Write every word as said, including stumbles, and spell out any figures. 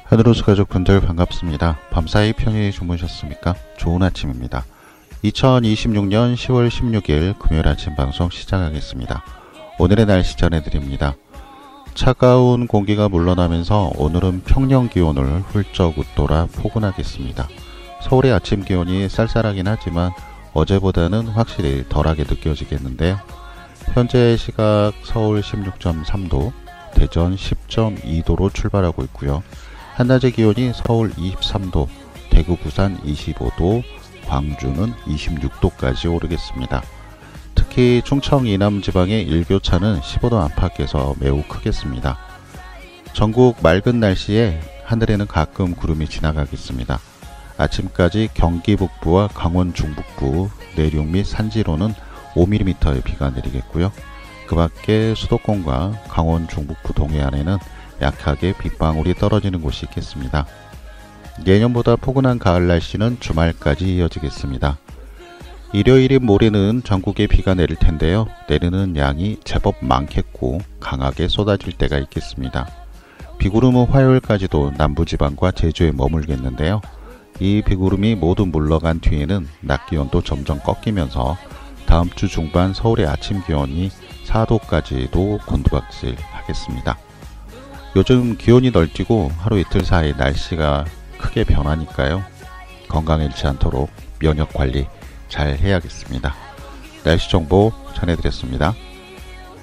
하늘호수 가족분들 반갑습니다. 밤사이 편히 주무셨습니까? 좋은 아침입니다. 이천이십육년 시월 십육일 금요일 아침 방송 시작하겠습니다. 오늘의 날씨 전해드립니다. 차가운 공기가 물러나면서 오늘은 평년 기온을 훌쩍 웃돌아 포근하겠습니다. 서울의 아침 기온이 쌀쌀하긴 하지만 어제보다는 확실히 덜하게 느껴지겠는데요. 현재 시각 서울 십육 점 삼도, 대전 십 점 이도로 출발하고 있고요. 한낮의 기온이 서울 이십삼도, 대구 부산 이십오도, 광주는 이십육도까지 오르겠습니다. 특히 충청 이남 지방의 일교차는 십오도 안팎에서 매우 크겠습니다. 전국 맑은 날씨에 하늘에는 가끔 구름이 지나가겠습니다. 아침까지 경기 북부와 강원 중북부, 내륙 및 산지로는 오 밀리미터의 비가 내리겠고요. 그 밖에 수도권과 강원 중북부 동해안에는 약하게 빗방울이 떨어지는 곳이 있겠습니다. 예년보다 포근한 가을 날씨는 주말까지 이어지겠습니다. 일요일인 모레는 전국에 비가 내릴 텐데요. 내리는 양이 제법 많겠고 강하게 쏟아질 때가 있겠습니다. 비구름은 화요일까지도 남부지방과 제주에 머물겠는데요. 이 비구름이 모두 물러간 뒤에는 낮 기온도 점점 꺾이면서 다음 주 중반 서울의 아침 기온이 사도까지도 곤두박질 하겠습니다. 요즘 기온이 널뛰고 하루 이틀 사이 날씨가 크게 변하니까요. 건강 잃지 않도록 면역 관리 잘 해야겠습니다. 날씨 정보 전해드렸습니다.